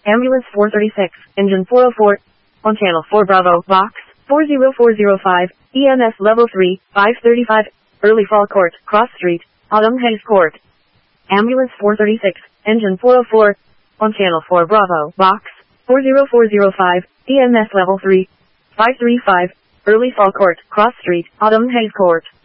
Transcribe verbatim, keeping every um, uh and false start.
Ambulance four thirty-six, Engine four oh four, on Channel four Bravo, Box four zero four zero five, E M S Level three, five thirty-five, Early Fall Court, Cross Street, Autumn Hayes Court. Ambulance four thirty-six, Engine four oh four, on Channel four Bravo, Box four zero four zero five, E M S Level three, five thirty-five, Early Fall Court, Cross Street, Autumn Hayes Court.